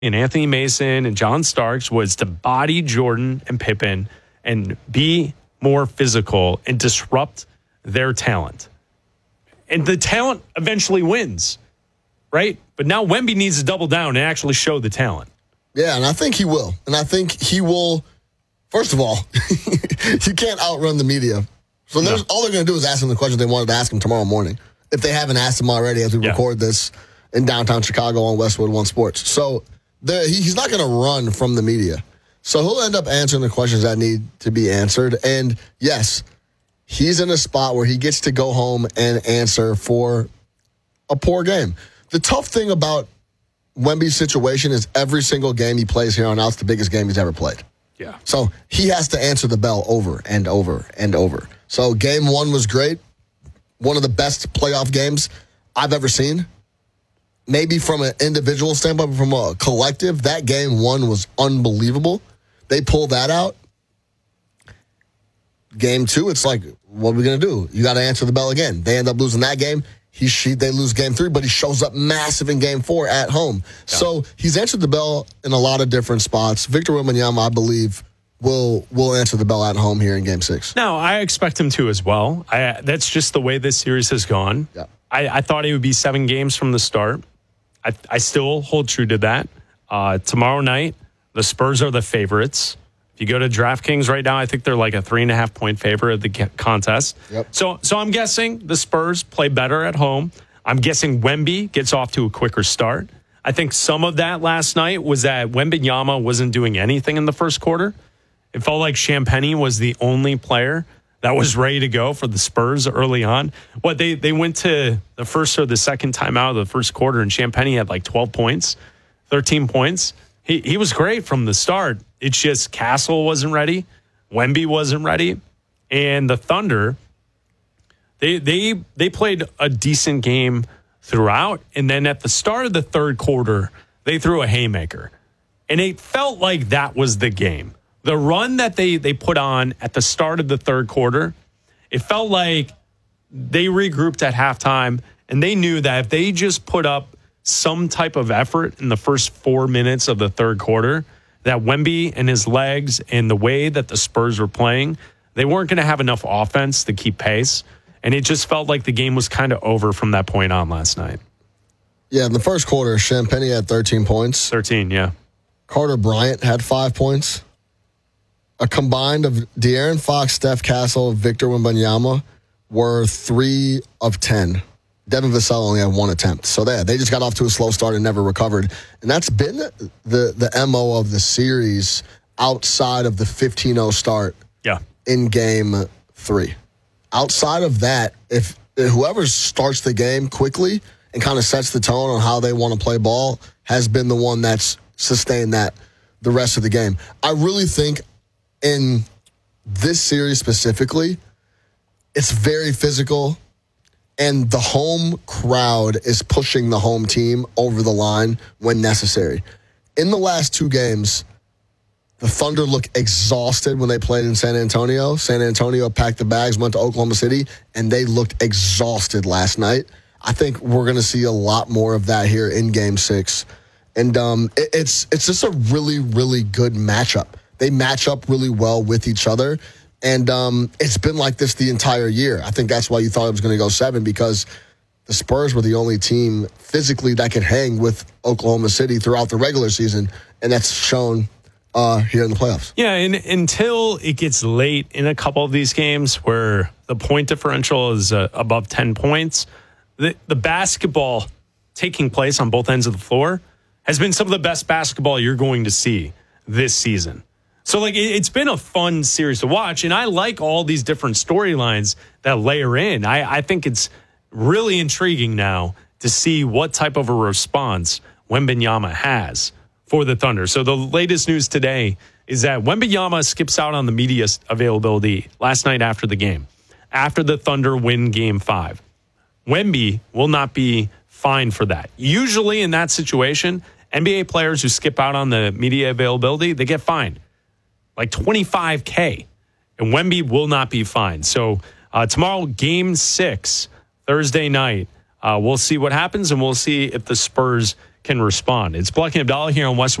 and Anthony Mason and John Starks was to body Jordan and Pippen and be more physical and disrupt their talent. And the talent eventually wins, right? But now Wemby needs to double down and actually show the talent. Yeah, and I think he will. And I think he will, first of all, you can't outrun the media. So all they're going to do is ask him the questions they wanted to ask him tomorrow morning, if they haven't asked him already as we record this in downtown Chicago on Westwood One Sports. So he's not going to run from the media. So he'll end up answering the questions that need to be answered. And yes, he's in a spot where he gets to go home and answer for a poor game. The tough thing about Wemby's situation is every single game he plays here on out's the biggest game he's ever played. Yeah. So he has to answer the bell over and over and over. So game one was great. One of the best playoff games I've ever seen. Maybe from an individual standpoint, but from a collective, that game one was unbelievable. They pulled that out. Game two, it's like, what are we going to do? You got to answer the bell again. They end up losing that game. They lose game three, but he shows up massive in game four at home. Yeah. So he's answered the bell in a lot of different spots. Victor Wembanyama, I believe, will answer the bell at home here in game six. No, I expect him to as well. That's just the way this series has gone. Yeah. I thought it would be 7 games from the start. I still hold true to that. Tomorrow night, the Spurs are the favorites. If you go to DraftKings right now, I think they're like a 3.5-point favorite of the contest. Yep. So I'm guessing the Spurs play better at home. I'm guessing Wemby gets off to a quicker start. I think some of that last night was that Wembanyama wasn't doing anything in the first quarter. It felt like Champagnie was the only player that was ready to go for the Spurs early on. They went to the first or the second time out of the first quarter, and Champagnie had like 12 points, 13 points. He was great from the start. It's just Castle wasn't ready. Wemby wasn't ready. And the Thunder, they played a decent game throughout. And then at the start of the third quarter, they threw a haymaker. And it felt like that was the game. The run that they put on at the start of the third quarter, it felt like they regrouped at halftime, and they knew that if they just put up some type of effort in the first 4 minutes of the third quarter, that Wemby and his legs and the way that the Spurs were playing, they weren't going to have enough offense to keep pace. And it just felt like the game was kind of over from that point on last night. Yeah, in the first quarter, Champagnie had 13 points. 13, yeah. Carter Bryant had 5 points. A combined of De'Aaron Fox, Steph Castle, Victor Wembanyama were 3 of 10. Devin Vassell only had 1 attempt. So they just got off to a slow start and never recovered. And that's been the MO of the series outside of the 15-0 start in game 3. Outside of that, if whoever starts the game quickly and kind of sets the tone on how they want to play ball has been the one that's sustained that the rest of the game. I really think in this series specifically, it's very physical, and the home crowd is pushing the home team over the line when necessary. In the last 2 games, the Thunder looked exhausted when they played in San Antonio. San Antonio packed the bags, went to Oklahoma City, and they looked exhausted last night. I think we're going to see a lot more of that here in Game 6. And it's just a really, really good matchup. They match up really well with each other. And it's been like this the entire year. I think that's why you thought it was going to go 7, because the Spurs were the only team physically that could hang with Oklahoma City throughout the regular season, and that's shown here in the playoffs. Yeah, and until it gets late in a couple of these games where the point differential is above 10 points, the basketball taking place on both ends of the floor has been some of the best basketball you're going to see this season. So, it's been a fun series to watch, and I like all these different storylines that layer in. I think it's really intriguing now to see what type of a response Wembanyama has for the Thunder. So, the latest news today is that Wembanyama skips out on the media availability last night after the game, after the Thunder win Game 5. Wemby will not be fined for that. Usually in that situation, NBA players who skip out on the media availability, they get fined. Like $25,000, and Wemby will not be fined. So tomorrow, Game 6, Thursday night, we'll see what happens, and we'll see if the Spurs can respond. It's Plucky Abdallah here on West